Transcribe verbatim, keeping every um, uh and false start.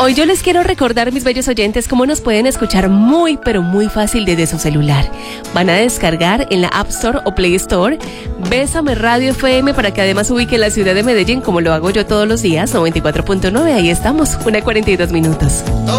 Hoy yo les quiero recordar, mis bellos oyentes, cómo nos pueden escuchar muy, pero muy fácil desde su celular. Van a descargar en la App Store o Play Store Bésame Radio F M para que además ubique la ciudad de Medellín, como lo hago yo todos los días, noventa y cuatro punto nueve. Ahí estamos, una cuarenta y dos minutos.